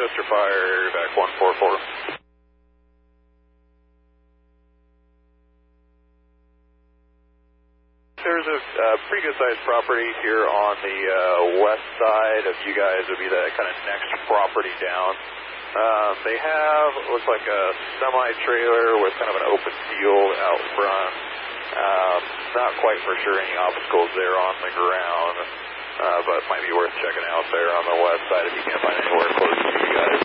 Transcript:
Chester Fire, back 144. There's a pretty good sized property here on the west side of you guys. Would be the kind of next property down. They have, looks like a semi-trailer with kind of an open field out front. Not quite for sure any obstacles there on the ground, but might be worth checking out there on the west side if you can't find anywhere close to you guys.